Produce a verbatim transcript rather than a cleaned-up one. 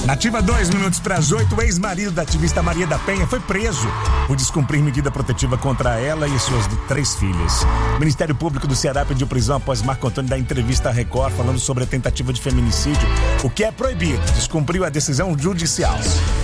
Nativa, dois minutos para as oito. O ex-marido da ativista Maria da Penha foi preso por descumprir medida protetiva contra ela e suas três filhas. O Ministério Público do Ceará pediu prisão após Marco Antônio dar entrevista à Record falando sobre a tentativa de feminicídio, o que é proibido. Descumpriu a decisão judicial.